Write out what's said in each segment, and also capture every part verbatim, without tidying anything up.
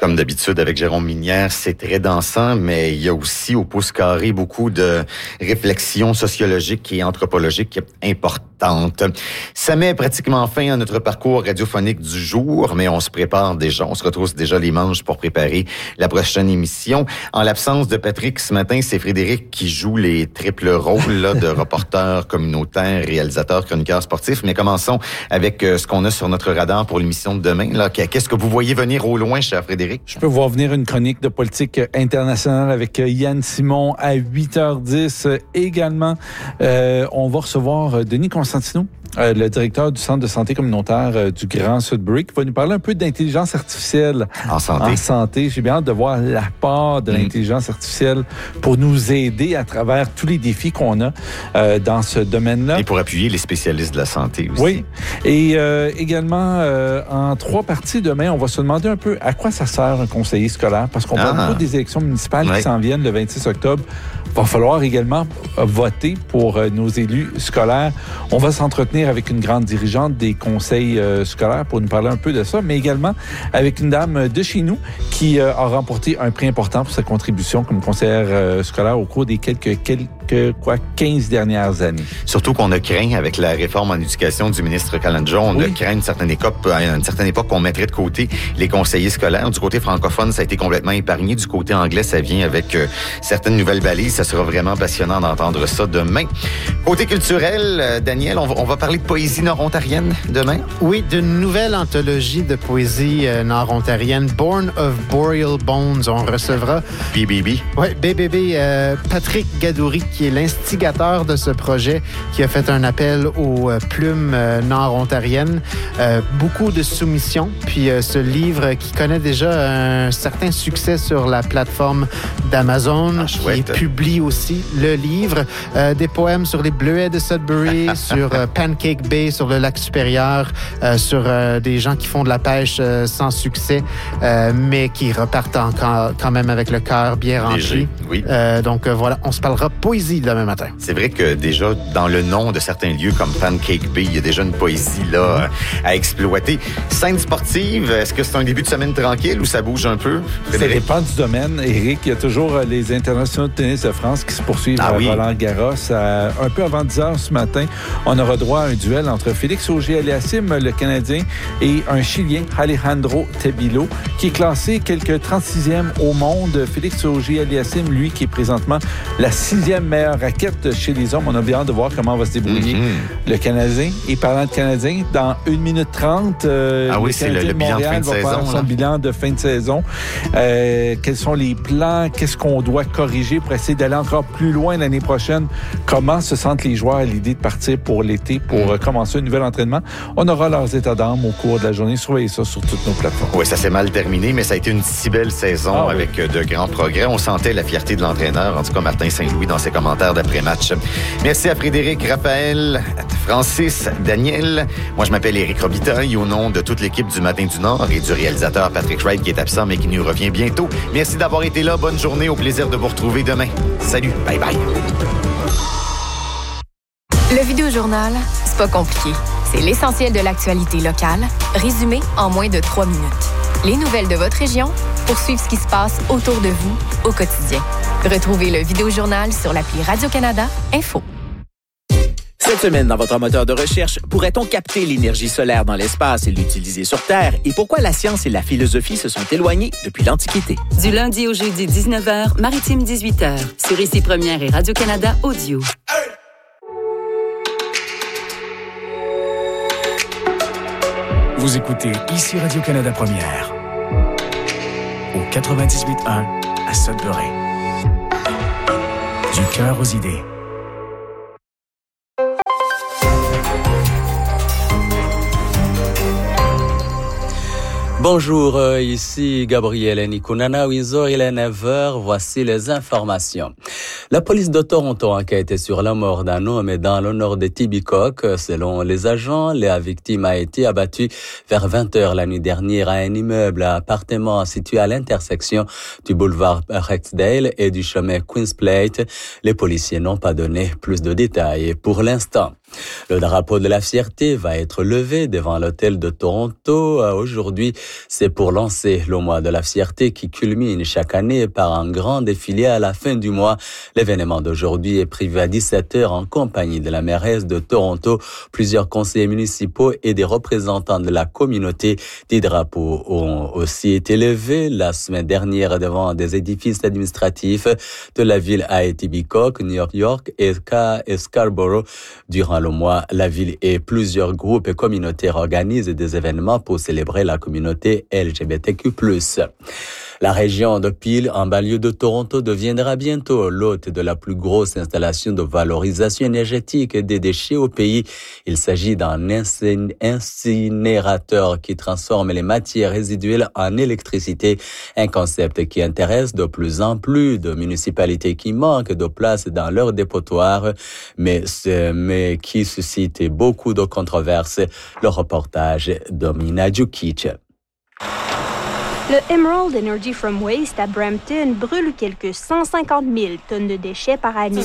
Comme d'habitude, avec Jérôme Minière, c'est très dansant, mais il y a aussi au pouce carré beaucoup de réflexions sociologiques et anthropologiques importantes. Ça met pratiquement fin à notre parcours radiophonique du jour, mais on se prépare déjà, on se retrousse déjà les manches pour préparer la prochaine émission. En l'absence de Patrick ce matin, c'est Frédéric qui joue les triples rôles là, de reporter communautaire, réalisateur, chroniqueur sportif. Mais commençons avec euh, ce qu'on a sur notre radar pour l'émission de demain. Là. Qu'est-ce que vous voyez venir au loin, cher Frédéric? Je peux voir venir une chronique de politique internationale avec Yann Simon à huit heures dix. Également, euh, on va recevoir Denis Constantino, euh, le directeur du Centre de santé communautaire euh, du Grand Sudbury, qui va nous parler un peu d'intelligence artificielle en santé. En santé. J'ai bien hâte de voir l'apport de mmh. l'intelligence artificielle pour nous aider à travers tous les défis qu'on a euh, dans ce domaine-là. Et pour appuyer les spécialistes de la santé aussi. Oui. Et euh, également, euh, en trois parties demain, on va se demander un peu à quoi ça sert un conseiller scolaire, parce qu'on ah. parle beaucoup des élections municipales ouais. qui s'en viennent le vingt-six octobre. Il va falloir également voter pour euh, nos élus scolaires. On va s'entretenir avec une grande dirigeante des conseils euh, scolaires pour nous parler un peu de ça, mais également avec une dame de chez nous qui euh, a remporté un prix important pour sa contribution comme conseillère euh, scolaire au cours des quelques, quelques quoi, quinze dernières années. Surtout qu'on a craint, avec la réforme en éducation du ministre Calandjo, on oui. a craint une certaine époque, à une certaine époque qu'on mettrait de côté les conseillers scolaires. Du côté francophone, ça a été complètement épargné. Du côté anglais, ça vient avec euh, certaines nouvelles balises. Ça sera vraiment passionnant d'entendre ça demain. Côté culturel, euh, Daniel, on va, on va parler de poésie nord-ontarienne demain? Oui, d'une nouvelle anthologie de poésie euh, nord-ontarienne, Born of Boreal Bones. On recevra... B B B. Oui, B B B. Euh, Patrick Gadouri, qui est l'instigateur de ce projet, qui a fait un appel aux euh, plumes euh, nord-ontariennes. Euh, beaucoup de soumissions. Puis euh, ce livre qui connaît déjà un certain succès sur la plateforme d'Amazon, ah, qui publie aussi le livre. Euh, des poèmes sur les bleuets de Sudbury, sur euh, Pancake Bay, sur le lac supérieur, euh, sur euh, des gens qui font de la pêche euh, sans succès, euh, mais qui repartent encore, quand même avec le cœur bien rempli. Oui. Euh, donc euh, voilà, on se parlera poésie demain matin. C'est vrai que déjà, dans le nom de certains lieux comme Pancake Bay, il y a déjà une poésie là à exploiter. Scène sportive, est-ce que c'est un début de semaine tranquille ou ça bouge un peu? Ça dépend du domaine, Éric. Il y a toujours les internationaux de tennis de France qui se poursuivent ah, à oui. Roland-Garros. À, un peu avant dix heures ce matin, on aura droit à un duel entre Félix Auger-Aliassime, le Canadien, et un Chilien, Alejandro Tebilo, qui est classé quelque trente-sixième au monde. Félix Auger-Aliassime, lui, qui est présentement la sixième meilleure raquette chez les hommes. On a bien hâte de voir comment va se débrouiller mm-hmm. le Canadien. Et parlant de Canadien, dans une minute trente, euh, ah oui, le c'est le, le bilan de fin de va saison. Faire son là. bilan de fin de saison. Euh, quels sont les plans? Qu'est-ce qu'on doit corriger pour essayer d'aller encore plus loin l'année prochaine? Comment se sentent les joueurs à l'idée de partir pour l'été pour mmh. commencer un nouvel entraînement? On aura leurs états d'âme au cours de la journée. Surveillez ça sur toutes nos plateformes. Oui, ça s'est mal terminé, mais ça a été une si belle saison ah, avec oui. de grands progrès. On sentait la fierté de l'entraîneur, en tout cas Martin Saint-Louis, dans ses commentaires d'après-match. Merci à Frédéric, Raphaël, Francis, Daniel. Moi, je m'appelle Éric Robitaille, au nom de toute l'équipe du Matin du Nord et du réalisateur Patrick Wright qui est absent mais qui nous revient bientôt. Merci d'avoir été là. Bonne journée. Au plaisir de vous retrouver demain. Salut. Bye bye. Le Vidéojournal, c'est pas compliqué. C'est l'essentiel de l'actualité locale, résumé en moins de trois minutes. Les nouvelles de votre région pour suivre ce qui se passe autour de vous au quotidien. Retrouvez le Vidéojournal sur l'appli Radio-Canada Info. Cette semaine, dans votre moteur de recherche, pourrait-on capter l'énergie solaire dans l'espace et l'utiliser sur Terre? Et pourquoi la science et la philosophie se sont éloignées depuis l'Antiquité? Du lundi au jeudi, dix-neuf heures, Maritime dix-huit heures, sur Ici Première et Radio-Canada Audio. Vous écoutez Ici Radio-Canada Première, au quatre-vingt-dix-huit un à Sudbury. Du cœur aux idées. Bonjour, euh, ici Gabriel Nikunana Windsor, il est neuf heures, voici les informations. La police de Toronto a enquêté sur la mort d'un homme dans le nord de Tibicock. Selon les agents, la victime a été abattue vers vingt heures la nuit dernière à un immeuble à appartements situé à l'intersection du boulevard Rexdale et du chemin Queen's Plate. Les policiers n'ont pas donné plus de détails pour l'instant. Le drapeau de la fierté va être levé devant l'hôtel de Toronto. Aujourd'hui, c'est pour lancer le mois de la fierté qui culmine chaque année par un grand défilé à la fin du mois. L'événement d'aujourd'hui est prévu à dix-sept heures en compagnie de la mairesse de Toronto, plusieurs conseillers municipaux et des représentants de la communauté. Des drapeaux ont aussi été levés la semaine dernière devant des édifices administratifs de la ville à Etobicoke, New York et Scarborough. Durant le mois, la ville et plusieurs groupes communautaires organisent des événements pour célébrer la communauté L G B T Q plus. La région de Peel, en banlieue de Toronto, deviendra bientôt l'hôte de la plus grosse installation de valorisation énergétique des déchets au pays. Il s'agit d'un incinérateur qui transforme les matières résiduelles en électricité, un concept qui intéresse de plus en plus de municipalités qui manquent de place dans leurs dépotoirs, mais, mais qui suscite beaucoup de controverses. Le reportage de Mina Djukic. Le Emerald Energy from Waste à Brampton brûle quelques cent cinquante mille tonnes de déchets par année.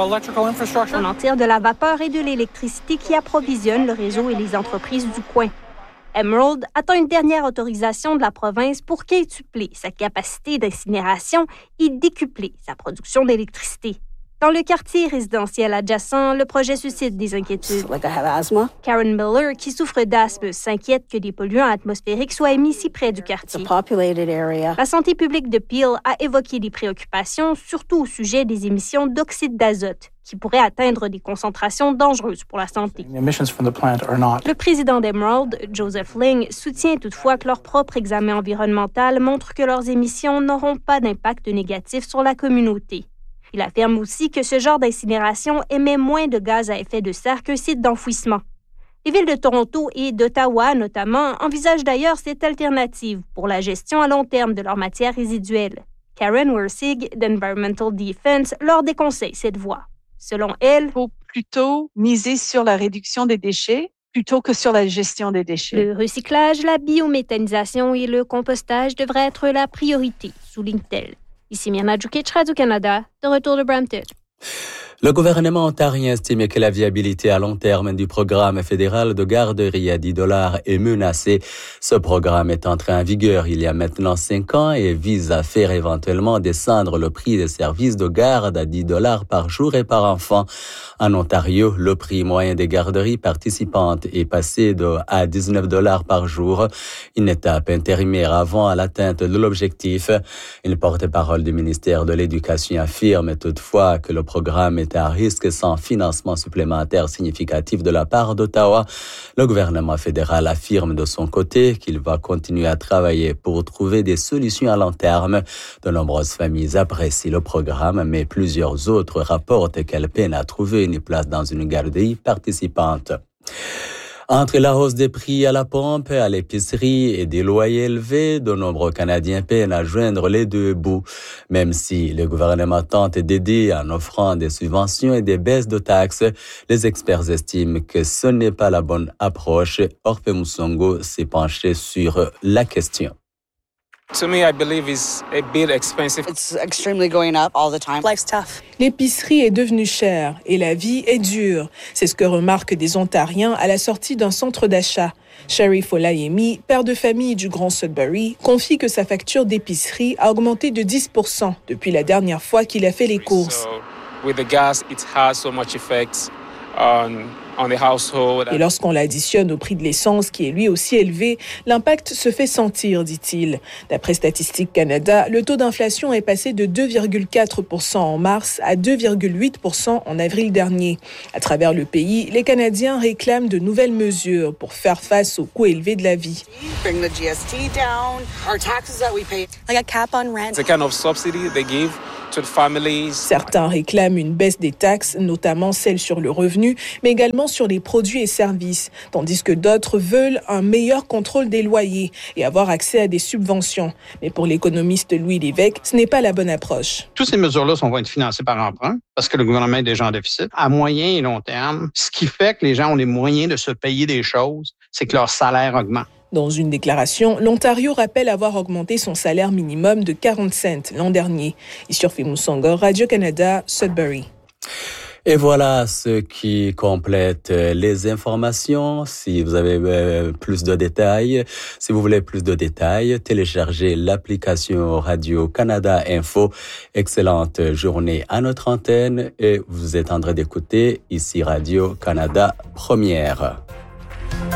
On en tire de la vapeur et de l'électricité qui approvisionnent le réseau et les entreprises du coin. Emerald attend une dernière autorisation de la province pour quintupler sa capacité d'incinération et décupler sa production d'électricité. Dans le quartier résidentiel adjacent, le projet suscite des inquiétudes. Like I have asthma. Karen Miller, qui souffre d'asthme, s'inquiète que des polluants atmosphériques soient émis si près du quartier. It's a populated area. La santé publique de Peel a évoqué des préoccupations, surtout au sujet des émissions d'oxyde d'azote, qui pourraient atteindre des concentrations dangereuses pour la santé. Le président d'Emerald, Joseph Ling, soutient toutefois que leur propre examen environnemental montre que leurs émissions n'auront pas d'impact négatif sur la communauté. Il affirme aussi que ce genre d'incinération émet moins de gaz à effet de serre qu'un site d'enfouissement. Les villes de Toronto et d'Ottawa, notamment, envisagent d'ailleurs cette alternative pour la gestion à long terme de leurs matières résiduelles. Karen Wersig d'Environmental Defense leur déconseille cette voie. Selon elle, il faut plutôt miser sur la réduction des déchets plutôt que sur la gestion des déchets. Le recyclage, la biométhanisation et le compostage devraient être la priorité, souligne-t-elle. Ici Mirna Djukic, Radio-Canada, de retour de Brampton. Le gouvernement ontarien estime que la viabilité à long terme du programme fédéral de garderie à dix dollars est menacée. Ce programme est entré en vigueur il y a maintenant cinq ans et vise à faire éventuellement descendre le prix des services de garde à dix dollars par jour et par enfant. En Ontario, le prix moyen des garderies participantes est passé de à dix-neuf dollars par jour, une étape intérimaire avant l'atteinte de l'objectif. Une porte-parole du ministère de l'Éducation affirme toutefois que le programme est à risque sans financement supplémentaire significatif de la part d'Ottawa. Le gouvernement fédéral affirme de son côté qu'il va continuer à travailler pour trouver des solutions à long terme. De nombreuses familles apprécient le programme, mais plusieurs autres rapportent qu'elles peinent à trouver une place dans une garderie participante. Entre la hausse des prix à la pompe, à l'épicerie et des loyers élevés, de nombreux Canadiens peinent à joindre les deux bouts. Même si le gouvernement tente d'aider en offrant des subventions et des baisses de taxes, les experts estiment que ce n'est pas la bonne approche. Orphe Moussongo s'est penché sur la question. To me, I believe it's a bit expensive. It's extremely going up all the time. Life's tough. L'épicerie est devenue chère et la vie est dure. C'est ce que remarquent des Ontariens à la sortie d'un centre d'achat. Sharif Olayemi, père de famille du Grand Sudbury, confie que sa facture d'épicerie a augmenté de dix pour cent depuis la dernière fois qu'il a fait les courses. So, with the gas, it has so much effect on on the household. Et lorsqu'on l'additionne au prix de l'essence qui est lui aussi élevé, l'impact se fait sentir, dit-il. D'après Statistique Canada, le taux d'inflation est passé de deux virgule quatre pour cent en mars à deux virgule huit pour cent en avril dernier. À travers le pays, les Canadiens réclament de nouvelles mesures pour faire face aux coûts élevés de la vie. Bring the G S T down, our taxes that we pay. Like a cap on rent. It's a kind of subsidy they give with families. Certains réclament une baisse des taxes, notamment celles sur le revenu, mais également sur les produits et services, tandis que d'autres veulent un meilleur contrôle des loyers et avoir accès à des subventions. Mais pour l'économiste Louis Lévesque, ce n'est pas la bonne approche. Toutes ces mesures-là vont être financées par emprunt parce que le gouvernement est déjà en déficit. À moyen et long terme, ce qui fait que les gens ont les moyens de se payer des choses, c'est que leur salaire augmente. Dans une déclaration, l'Ontario rappelle avoir augmenté son salaire minimum de quarante cents l'an dernier. Issurfi Moussonga, Radio-Canada, Sudbury. Et voilà ce qui complète les informations. Si vous avez euh, plus de détails, si vous voulez plus de détails, téléchargez l'application Radio-Canada Info. Excellente journée à notre antenne et vous êtes en train d'écouter ici Radio-Canada Première.